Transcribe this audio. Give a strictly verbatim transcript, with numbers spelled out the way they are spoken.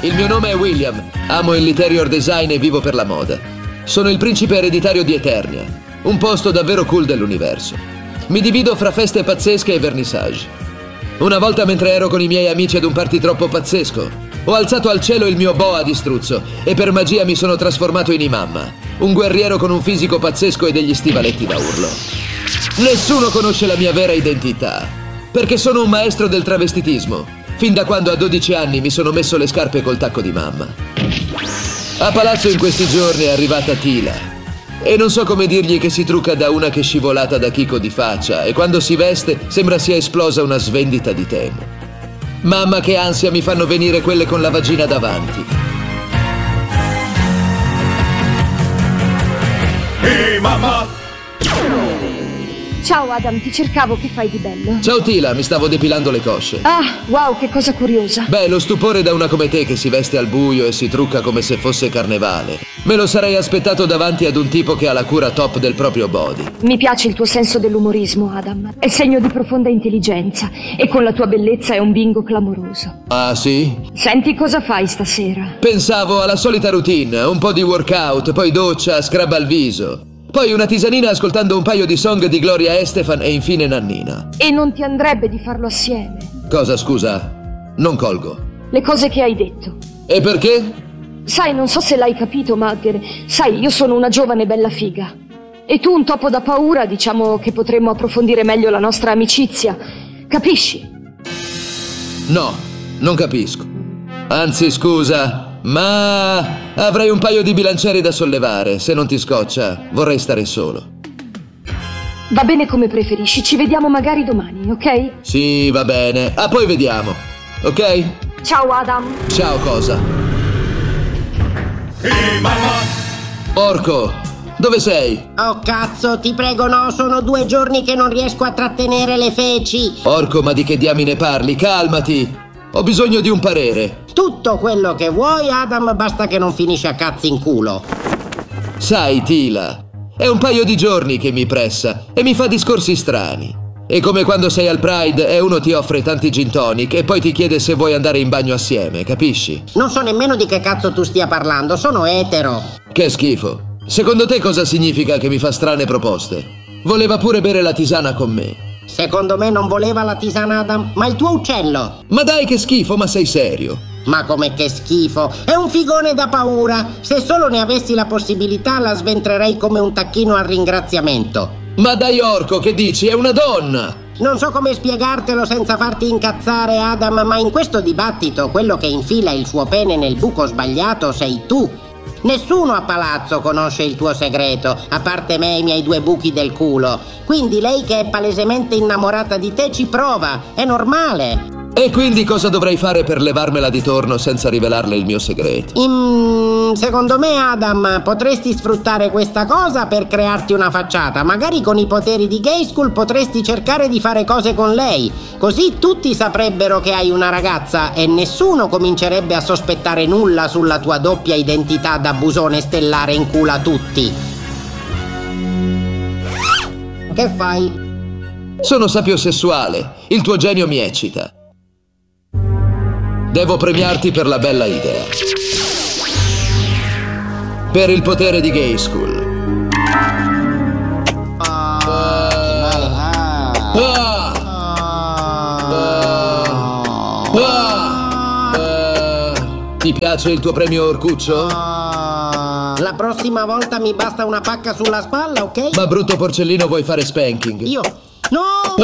Il mio nome è William, amo il design e vivo per la moda. Sono il principe ereditario di Eternia, un posto davvero cool dell'universo. Mi divido fra feste pazzesche e vernissage. Una volta, mentre ero con i miei amici ad un party troppo pazzesco, ho alzato al cielo il mio boa di struzzo e per magia mi sono trasformato in Imamma, un guerriero con un fisico pazzesco e degli stivaletti da urlo. Nessuno conosce la mia vera identità, perché sono un maestro del travestitismo. Fin da quando a dodici anni mi sono messo le scarpe col tacco di mamma. A palazzo in questi giorni è arrivata Tila e non so come dirgli che si trucca da una che è scivolata da Kiko di faccia e quando si veste sembra sia esplosa una svendita di Temu. Mamma, che ansia mi fanno venire quelle con la vagina davanti. Ehi, mamma! Ciao Adam, ti cercavo, che fai di bello? Ciao Tila, mi stavo depilando le cosce. Ah, wow, che cosa curiosa. Beh, lo stupore da una come te che si veste al buio e si trucca come se fosse carnevale. Me lo sarei aspettato davanti ad un tipo che ha la cura top del proprio body. Mi piace il tuo senso dell'umorismo, Adam. È segno di profonda intelligenza e con la tua bellezza è un bingo clamoroso. Ah, sì? Senti, cosa fai stasera? Pensavo alla solita routine, un po' di workout, poi doccia, scrub al viso. Poi una tisanina ascoltando un paio di song di Gloria Estefan e infine Nannina. E non ti andrebbe di farlo assieme? Cosa, scusa? Non colgo. Le cose che hai detto. E perché? Sai, non so se l'hai capito, ma sai, io sono una giovane bella figa. E tu un topo da paura, diciamo che potremmo approfondire meglio la nostra amicizia. Capisci? No, non capisco. Anzi, scusa, ma avrei un paio di bilancieri da sollevare. Se non ti scoccia, vorrei stare solo. Va bene come preferisci, ci vediamo magari domani, ok? Sì, va bene. Ah, poi vediamo, ok? Ciao Adam. Ciao, cosa? Ehi, mamma! Orco, dove sei? Oh cazzo, ti prego, no, sono due giorni che non riesco a trattenere le feci. Orco, ma di che diamine parli? Calmati. Ho bisogno di un parere. Tutto quello che vuoi, Adam, basta che non finisci a cazzi in culo. Sai, Tila, è un paio di giorni che mi pressa e mi fa discorsi strani. È come quando sei al Pride e uno ti offre tanti gin tonic e poi ti chiede se vuoi andare in bagno assieme, capisci? Non so nemmeno di che cazzo tu stia parlando, sono etero. Che schifo. Secondo te cosa significa che mi fa strane proposte? Voleva pure bere la tisana con me. Secondo me non voleva la tisana, Adam, ma il tuo uccello. Ma dai, che schifo, ma sei serio? Ma come che schifo, è un figone da paura. Se solo ne avessi la possibilità la sventrerei come un tacchino al ringraziamento. Ma dai, Orco, che dici? È una donna! Non so come spiegartelo senza farti incazzare, Adam, ma in questo dibattito quello che infila il suo pene nel buco sbagliato sei tu. Nessuno a palazzo conosce il tuo segreto, a parte me e i miei due buchi del culo. Quindi lei, che è palesemente innamorata di te, ci prova, è normale. E quindi cosa dovrei fare per levarmela di torno senza rivelarle il mio segreto? Mm, secondo me, Adam, potresti sfruttare questa cosa per crearti una facciata. Magari con i poteri di Gay School potresti cercare di fare cose con lei. Così tutti saprebbero che hai una ragazza e nessuno comincerebbe a sospettare nulla sulla tua doppia identità da busone stellare in culo a tutti. Che fai? Sono sapiosessuale. Il tuo genio mi eccita. Devo premiarti per la bella idea. Per il potere di Gay School. Ah, ah, Ah! Ah! Ah! Ti piace il tuo premio Orcuccio? La prossima volta mi basta una pacca sulla spalla, ok? Ma brutto porcellino, vuoi fare spanking? Io? No!